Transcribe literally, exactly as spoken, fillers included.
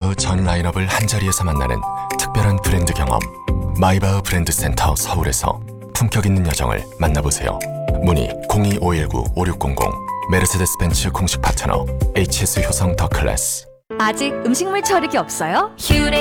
마이바흐 전 라인업을 한자리에서 만나는 특별한 브랜드 경험. 마이바흐 브랜드 센터 서울에서 품격 있는 여정을 만나보세요. 문의 공이 오일구 오육공공. 메르세데스 벤츠 공식 파트너 에이치에스 효성 더 클래스. 아직 음식물 처리기 없어요?